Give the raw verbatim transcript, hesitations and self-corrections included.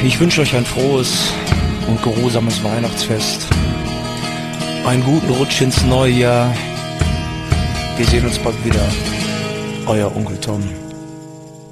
Ich wünsche euch ein frohes und geruhsames Weihnachtsfest. Einen guten Rutsch ins neue Jahr. Wir sehen uns bald wieder. Euer Onkel Tom.